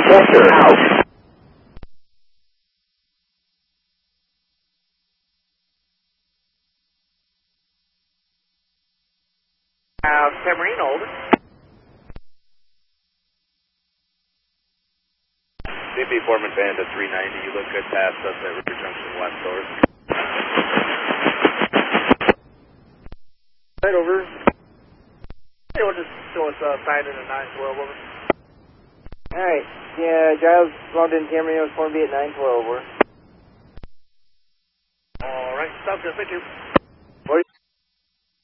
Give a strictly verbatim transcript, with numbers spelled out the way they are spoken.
Vector out. Uh, Submarine, over. C P Foreman Band at three ninety, you look good past us at River Junction West North. Right, over. Hey, we'll just show us uh, sign in at nine twelve, over. Alright, yeah, Giles logged in Camarillo, four B at nine twelve, over. Alright, sounds good, thank you.